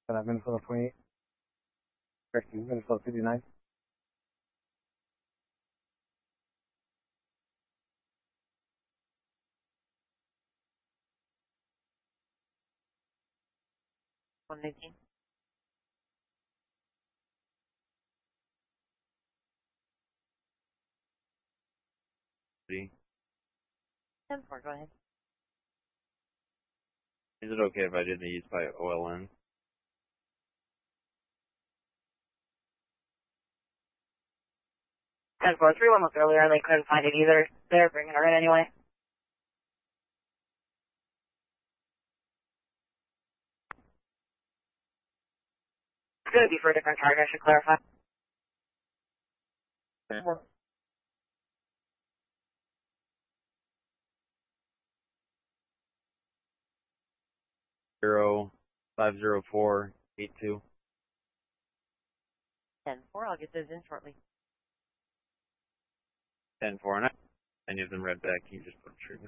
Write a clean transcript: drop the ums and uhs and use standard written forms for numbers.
Minnesota 28. Correction, Minnesota 59. $119. See? 10-4, go ahead. Is it okay if I did these by OLN? 10-4, 3-1 looked earlier, they couldn't find it either. They're bringing her in anyway. It's going to be for a different target, I should clarify. 10-4. 050482. 10-4, I'll get those in shortly. 10-4, and I have them read back. You just put true.